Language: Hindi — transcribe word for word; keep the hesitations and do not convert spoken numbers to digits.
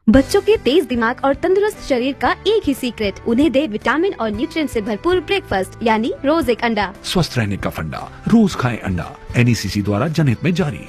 बच्चों के तेज दिमाग और तंदुरुस्त शरीर का एक ही सीक्रेट, उन्हें दे विटामिन और न्यूट्रिएंट से भरपूर ब्रेकफास्ट यानी रोज एक अंडा। स्वस्थ रहने का फंडा, रोज खाएं अंडा। एन ई सी सी द्वारा जनहित में जारी।